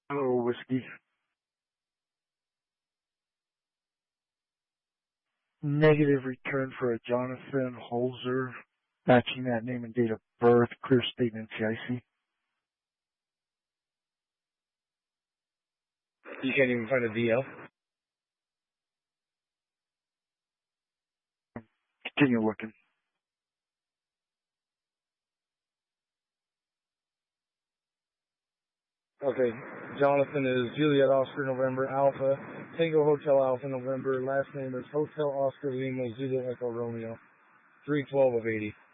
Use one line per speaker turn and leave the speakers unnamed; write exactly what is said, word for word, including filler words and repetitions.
Hello, Whiskey. Negative return for a Jonathan Holzer, matching that name and date of birth, clear statement C I C.
You can't even find a D L?
Continue looking.
Okay. Jonathan is Juliet Oscar November Alpha, Tango Hotel Alpha November. Last name is Hotel Oscar Lima Zulu Echo Romeo. three twelve of eighty.